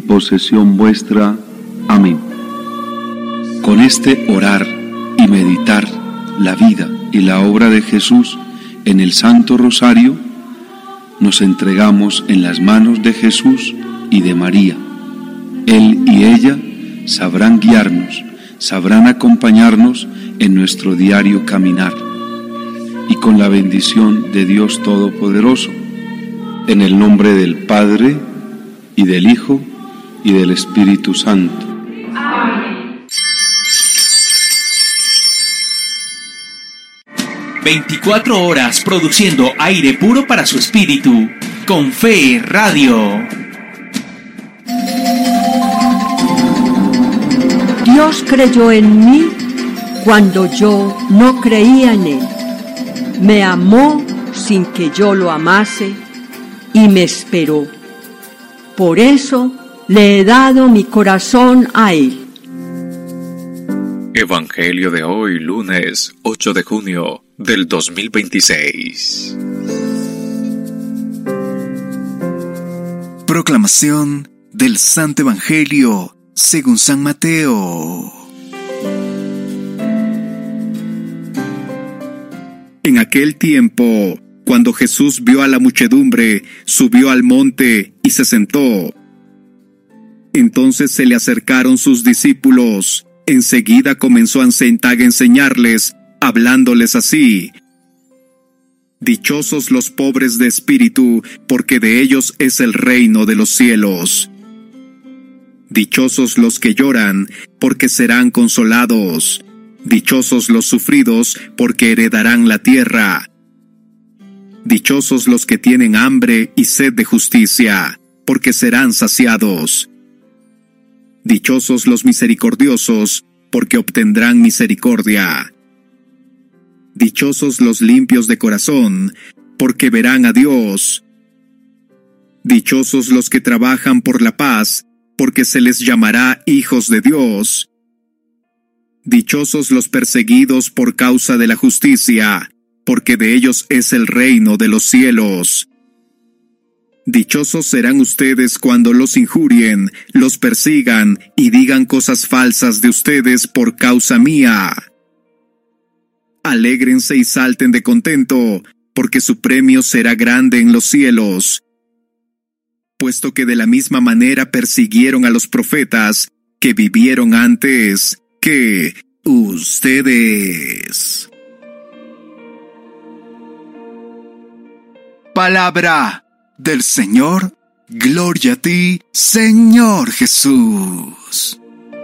posesión vuestra. Amén. Con este orar y meditar la vida y la obra de Jesús en el Santo Rosario, nos entregamos en las manos de Jesús y de María. Él y ella sabrán guiarnos, sabrán acompañarnos en nuestro diario caminar. Y con la bendición de Dios Todopoderoso, en el nombre del Padre, y del Hijo, y del Espíritu Santo. Amén. 24 horas produciendo aire puro para su espíritu. Con Fe Radio. Dios creyó en mí cuando yo no creía en Él. Me amó sin que yo lo amase y me esperó. Por eso le he dado mi corazón a Él. Evangelio de hoy, lunes 8 de junio del 2026. Proclamación del Santo Evangelio según San Mateo. En aquel tiempo, cuando Jesús vio a la muchedumbre, subió al monte y se sentó. Entonces se le acercaron sus discípulos. Enseguida comenzó a enseñarles, hablándoles así: Dichosos los pobres de espíritu, porque de ellos es el reino de los cielos. Dichosos los que lloran, porque serán consolados. Dichosos los sufridos, porque heredarán la tierra. Dichosos los que tienen hambre y sed de justicia, porque serán saciados. Dichosos los misericordiosos, porque obtendrán misericordia. Dichosos los limpios de corazón, porque verán a Dios. Dichosos los que trabajan por la paz, porque se les llamará hijos de Dios. Dichosos los perseguidos por causa de la justicia, porque de ellos es el reino de los cielos. Dichosos serán ustedes cuando los injurien, los persigan y digan cosas falsas de ustedes por causa mía. Alégrense y salten de contento, porque su premio será grande en los cielos. Puesto que de la misma manera persiguieron a los profetas que vivieron antes que ustedes. Palabra del Señor. Gloria a ti, Señor Jesús.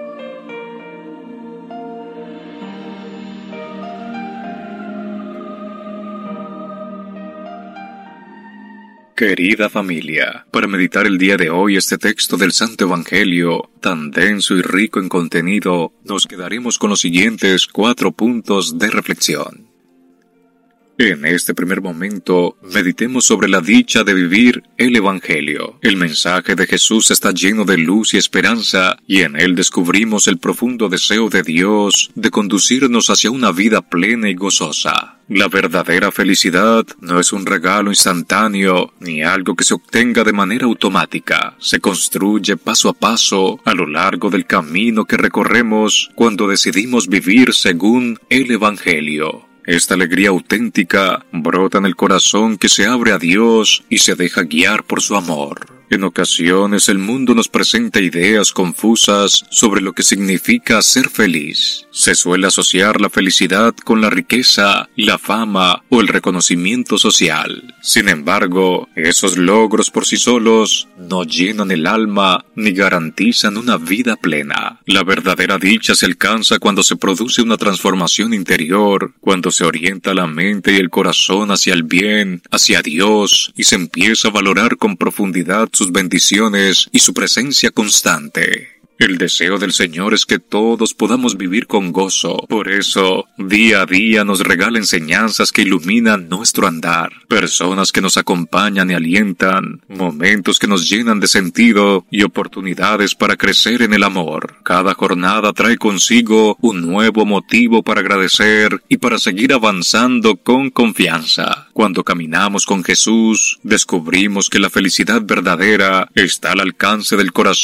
Querida familia, para meditar el día de hoy este texto del Santo Evangelio, tan denso y rico en contenido, nos quedaremos con los siguientes 4 puntos de reflexión. En este primer momento, meditemos sobre la dicha de vivir el Evangelio. El mensaje de Jesús está lleno de luz y esperanza, y en él descubrimos el profundo deseo de Dios de conducirnos hacia una vida plena y gozosa. La verdadera felicidad no es un regalo instantáneo, ni algo que se obtenga de manera automática. Se construye paso a paso a lo largo del camino que recorremos cuando decidimos vivir según el Evangelio. Esta alegría auténtica brota en el corazón que se abre a Dios y se deja guiar por su amor. En ocasiones el mundo nos presenta ideas confusas sobre lo que significa ser feliz. Se suele asociar la felicidad con la riqueza, la fama o el reconocimiento social. Sin embargo, esos logros por sí solos no llenan el alma ni garantizan una vida plena. La verdadera dicha se alcanza cuando se produce una transformación interior, cuando se orienta la mente y el corazón hacia el bien, hacia Dios, y se empieza a valorar con profundidad sus bendiciones y su presencia constante. El deseo del Señor es que todos podamos vivir con gozo. Por eso, día a día nos regala enseñanzas que iluminan nuestro andar, personas que nos acompañan y alientan, momentos que nos llenan de sentido y oportunidades para crecer en el amor. Cada jornada trae consigo un nuevo motivo para agradecer y para seguir avanzando con confianza. Cuando caminamos con Jesús, descubrimos que la felicidad verdadera está al alcance del corazón